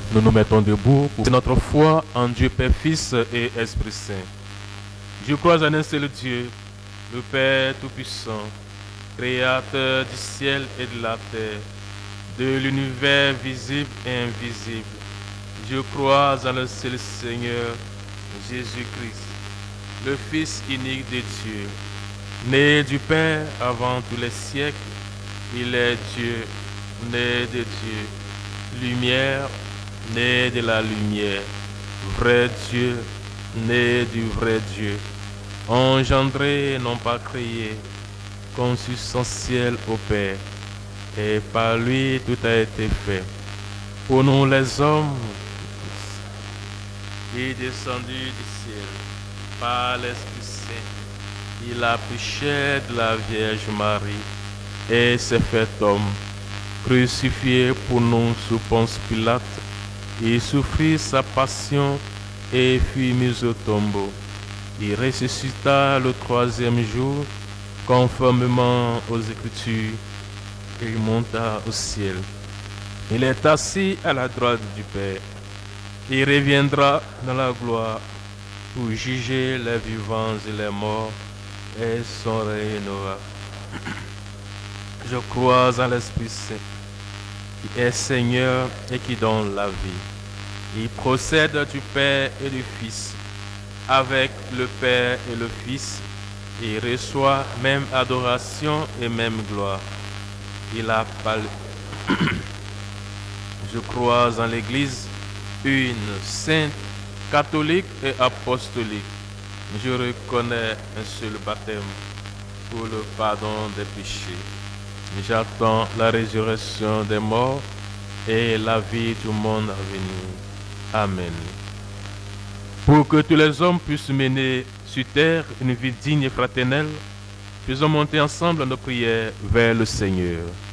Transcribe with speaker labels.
Speaker 1: Nous nous mettons debout pour notre foi en Dieu Père, Fils et Esprit Saint. Je crois en un seul Dieu, le Père Tout-Puissant, Créateur du ciel et de la terre, de l'univers visible et invisible. Je crois en le seul Seigneur, Jésus-Christ, le Fils unique de Dieu, né du Père avant tous les siècles. Il est Dieu, né de Dieu, lumière, né de la lumière, vrai Dieu, né du vrai Dieu, engendré, non pas créé, consubstantiel au Père, et par lui tout a été fait. Pour nous les hommes, il est descendu du ciel par l'Esprit Saint. Il a pris chair de la Vierge Marie et s'est fait homme, crucifié pour nous sous Ponce Pilate. Il souffrit sa passion et fut mis au tombeau. Il ressuscita le troisième jour, conformément aux Écritures. Il monta au ciel. Il est assis à la droite du Père. Il reviendra dans la gloire pour juger les vivants et les morts, et son règne. Je crois en l'Esprit Saint, qui est Seigneur et qui donne la vie. Il procède du Père et du Fils. Avec le Père et le Fils, il reçoit même adoration et même gloire. Il a parlé. Je crois en l'Église, une sainte, catholique et apostolique. Je reconnais un seul baptême pour le pardon des péchés. J'attends la résurrection des morts et la vie du monde à venir. Amen. Pour que tous les hommes puissent mener sur terre une vie digne et fraternelle, faisons monter ensemble nos prières vers le Seigneur.